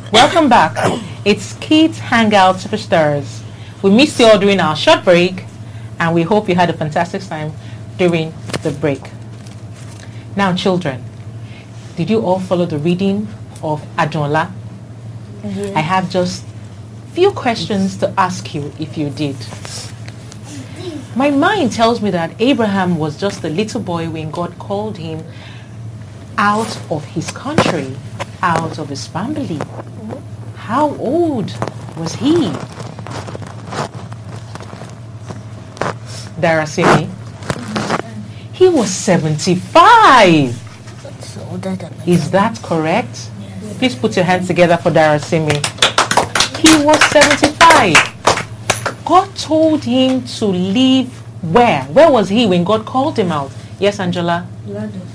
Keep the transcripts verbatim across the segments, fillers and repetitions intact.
Welcome back. It's Kids Hangout Superstars. We missed you all during our short break, and we hope you had a fantastic time during the break. Now, children, did you all follow the reading of Ajola? Yes. I have just few questions to ask you if you did. My mind tells me that Abraham was just a little boy when God called him out of his country, out of his family. How old was he? Darasimi? He was seventy-five. So older than my Is that correct? Please put your hands together for Darasimi. He was seventy-five. God told him to leave where? Where was he when God called him out? Yes, Angela? Land of,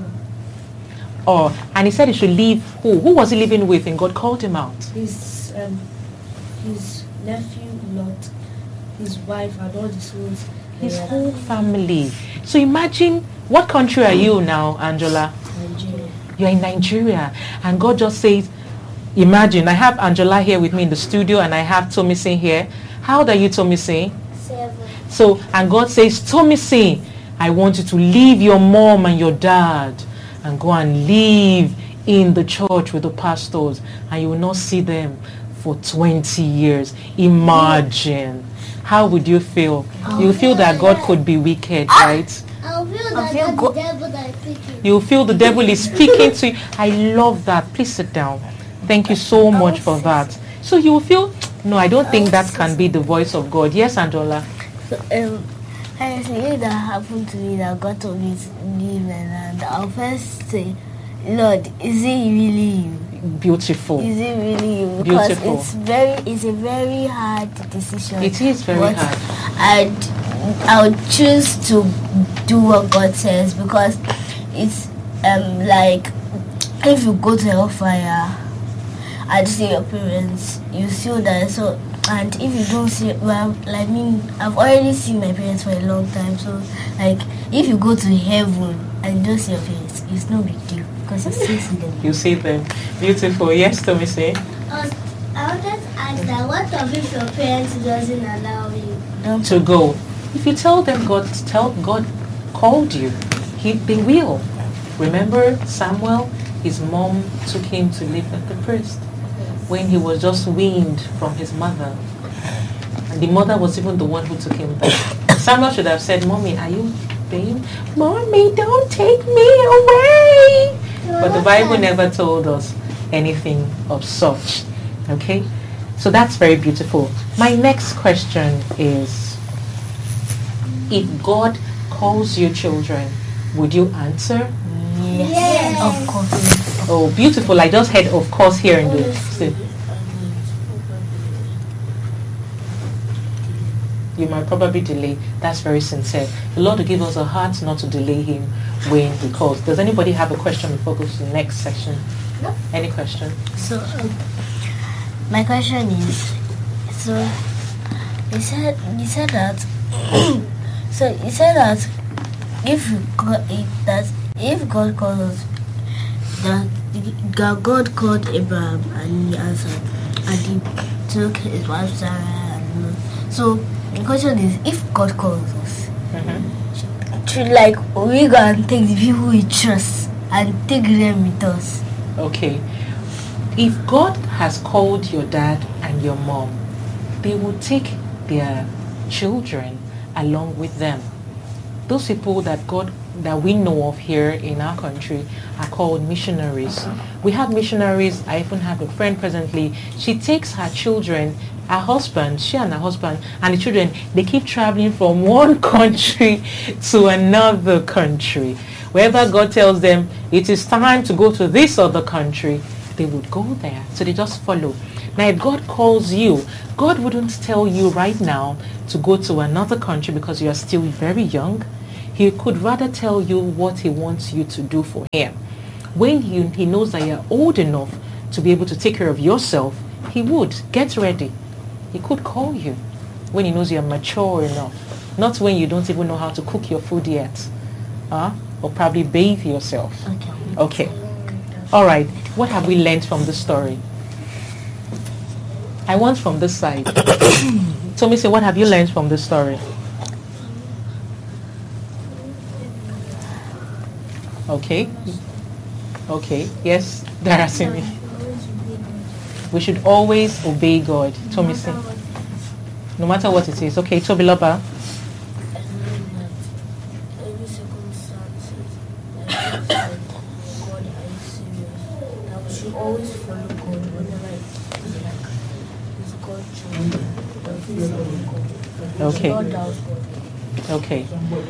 Oh, and he said he should leave who? Who was he living with when God called him out? his um, his nephew Lot, his wife, and all the souls. His whole family. So imagine, what country are you now, Angela? Nigeria. You're in Nigeria. And God just says, imagine, I have Angela here with me in the studio and I have Tomisin here. How old are you, Tomisin? Seven. So, and God says, Tomisin, I want you to leave your mom and your dad and go and live in the church with the pastors, and you will not see them for twenty years. Imagine. How would you feel? You feel that God could be wicked, right? I'll feel I that feel that's go- the devil that is speaking. You feel the devil is speaking to you. I love that. Please sit down. Thank you so much for that. So you will feel, no, I don't think that can be the voice of God. Yes, Angela? So, um, honestly, if that happened to me, that God told me to leave my land, I'll first say, Lord, is it really you? Beautiful. Is it really you? Because Beautiful. it's very, it's a very hard decision. It is very But hard. I'd, I would choose to do what God says, because it's um like if you go to hellfire and see your parents, you still die. So, and if you don't see, well, like me, I've already seen my parents for a long time. So, like, if you go to heaven and you don't see your parents, it's no big deal, because you still see them. You see them. Beautiful. Yes, Tomisin? Uh, I wanted to ask that what of if your parents doesn't allow you? Don't To go. If you tell them God, tell God called you, he, they will. Remember Samuel? His mom took him to live with the priest when he was just weaned from his mother. And the mother was even the one who took him there. Samuel should have said, Mommy, are you paying? Mommy, don't take me away. But the Bible never told us anything of such. Okay? So that's very beautiful. My next question is, if God calls you children, would you answer? Yes, Yes. of course. Oh, beautiful. I just heard of course here in the... see. You might probably delay. That's very sincere. The Lord will give us a heart not to delay him when he calls. Does anybody have a question before we go to the next section? No. Any question? So, um, my question is, so you said you said that, so you said that if you call it, that if God calls us, that God God called Abraham and he answered, and he took his wife Sarah. And so the question is, if God calls us, Mm-hmm. should like we go and take the people we trust and take them with us? Okay. If God has called your dad and your mom, they will take their children along with them. Those people that God that we know of here in our country are called missionaries. We have missionaries. I even have a friend presently. She takes her children, her husband, she and her husband, and the children, they keep traveling from one country to another country. Wherever God tells them it is time to go to this other country, they would go there. So they just follow. Now, if God calls you, God wouldn't tell you right now to go to another country because you are still very young. He could rather tell you what he wants you to do for him. When he, he knows that you're old enough to be able to take care of yourself, he would. Get ready. He could call you when he knows you're mature enough. Not when you don't even know how to cook your food yet. Huh? Or probably bathe yourself. Okay. Okay. All right. What have we learned from the story? I want from this side. Tommy, say, what have you learned from this story? Okay. Okay. Yes, Darasimi. We should always obey God. Tommy, say. No matter what it is. Okay, Tobiloba. Every circumstance that God is serious. That we should always follow God whenever it's like it's God's choice. Okay. Not doubt God. Okay.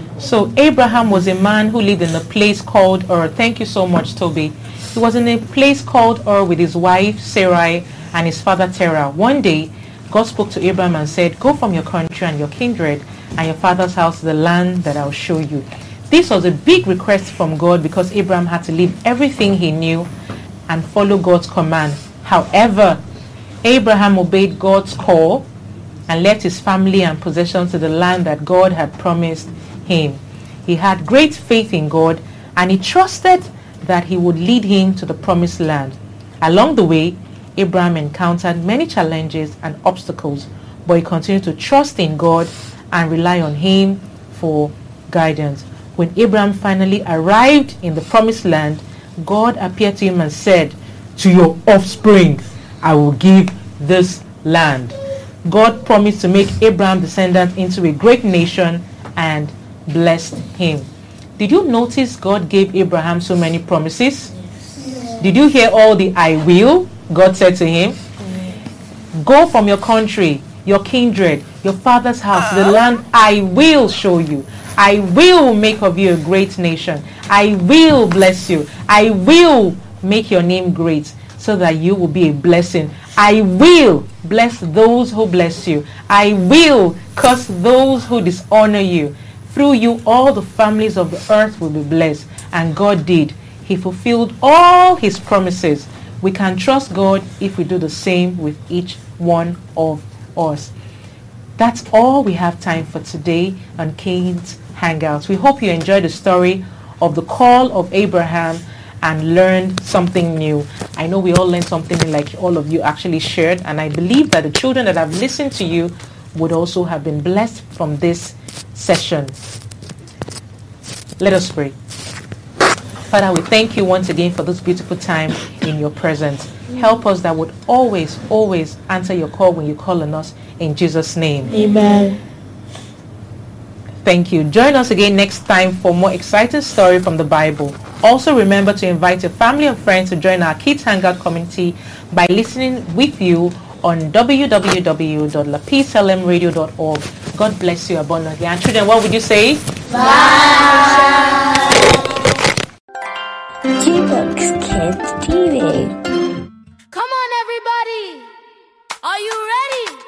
So Abraham was a man who lived in a place called Ur. Thank you so much, Toby. He was in a place called Ur with his wife Sarai and his father Terah. One day, God spoke to Abraham and said, go from your country and your kindred and your father's house to the land that I'll show you. This was a big request from God because Abraham had to leave everything he knew and follow God's command. However, Abraham obeyed God's call and left his family and possessions to the land that God had promised him. He had great faith in God and he trusted that he would lead him to the promised land. Along the way, Abraham encountered many challenges and obstacles, but he continued to trust in God and rely on him for guidance. When Abraham finally arrived in the promised land, God appeared to him and said, to your offspring, I will give this land. God promised to make Abraham's descendant into a great nation and blessed him. Did you notice God gave Abraham so many promises? Yes. Did you hear all the I will God said to him? Yes. Go from your country, your kindred, your father's house, uh-huh. the land I will show you. I will make of you a great nation. I will bless you. I will make your name great so that you will be a blessing. I will bless those who bless you. I will curse those who dishonor you. Through you, all the families of the earth will be blessed. And God did. He fulfilled all his promises. We can trust God if we do the same with each one of us. That's all we have time for today on Cain's Hangouts. We hope you enjoyed the story of the call of Abraham and learned something new. I know we all learned something like all of you actually shared, and I believe that the children that have listened to you would also have been blessed from this session. Let us pray. Father, we thank you once again for this beautiful time in your presence. Help us that would always, always answer your call when you call on us. In Jesus' name. Amen. Thank you. Join us again next time for more exciting story from the Bible. Also remember to invite your family and friends to join our Kids Hangout community by listening with you on w w w dot la peace l m radio dot org. God bless you abundantly. And children, what would you say? Bye. G-Books Kids T V.